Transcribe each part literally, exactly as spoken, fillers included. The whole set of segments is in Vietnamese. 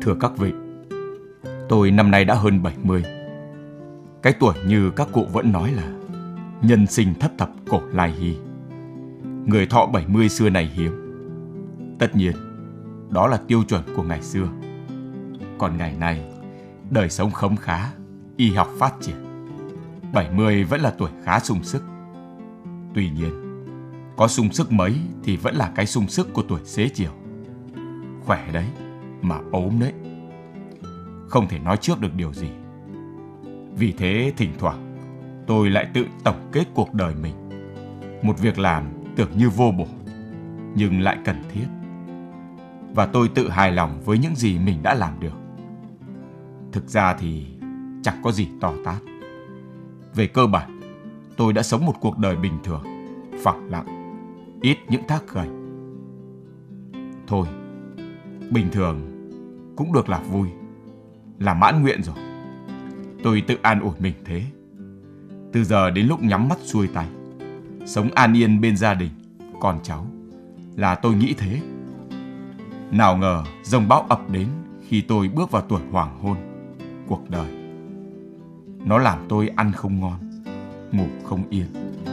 Thưa các vị, tôi năm nay đã hơn bảy mươi. Cái tuổi như các cụ vẫn nói là nhân sinh thất thập cổ lai hy. Người thọ bảy mươi xưa này hiếm. Tất nhiên, đó là tiêu chuẩn của ngày xưa. Còn ngày nay, đời sống khấm khá, y học phát triển, bảy mươi vẫn là tuổi khá sung sức. Tuy nhiên, có sung sức mấy thì vẫn là cái sung sức của tuổi xế chiều. Khỏe đấy, mà ốm đấy. Không thể nói trước được điều gì. Vì thế thỉnh thoảng tôi lại tự tổng kết cuộc đời mình. Một việc làm tưởng như vô bổ, nhưng lại cần thiết. Và tôi tự hài lòng với những gì mình đã làm được. Thực ra thì chẳng có gì to tát. Về cơ bản, tôi đã sống một cuộc đời bình thường, phẳng lặng, ít những thác gầy. Thôi, bình thường cũng được là vui, là mãn nguyện rồi. Tôi tự an ủi mình thế. Từ giờ đến lúc nhắm mắt xuôi tay, sống an yên bên gia đình, con cháu, là tôi nghĩ thế. Nào ngờ dông bão ập đến khi tôi bước vào tuổi hoàng hôn, cuộc đời. Nó làm tôi ăn không ngon, ngủ không yên.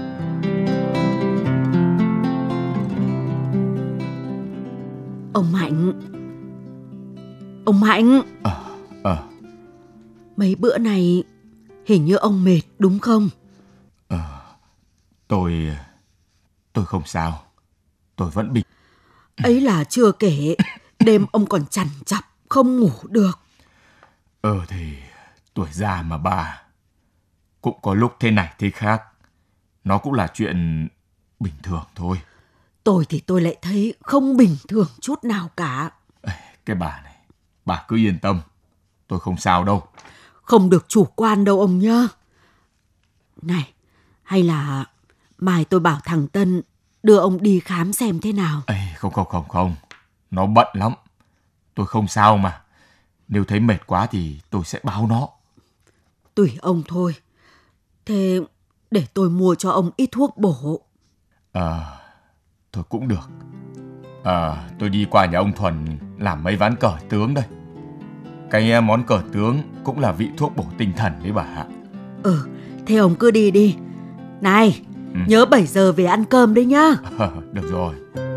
Ông Mạnh, ông Mạnh. Ờ, ờ. Mấy bữa này hình như ông mệt đúng không? Ờ, tôi... tôi không sao. Tôi vẫn bình. Ấy là chưa kể, đêm ông còn trằn trọc, không ngủ được. Ờ thì tuổi già mà bà. Cũng có lúc thế này thế khác. Nó cũng là chuyện bình thường thôi. Tôi thì tôi lại thấy không bình thường chút nào cả. Ê, cái bà này, bà cứ yên tâm. Tôi không sao đâu. Không được chủ quan đâu ông nhá. Này, hay là mai tôi bảo thằng Tân đưa ông đi khám xem thế nào. Ê, không không không không. Nó bận lắm. Tôi không sao mà. Nếu thấy mệt quá thì tôi sẽ báo nó. Tùy ông thôi. Thế để tôi mua cho ông ít thuốc bổ. Ờ, thôi cũng được. Ờ, tôi đi qua nhà ông Thuần làm mấy ván cờ tướng đây. Cái món cờ tướng cũng là vị thuốc bổ tinh thần đấy bà ạ. Ừ, thế ông cứ đi đi. Này, ừ. Nhớ bảy giờ về ăn cơm đấy nhá. Được rồi.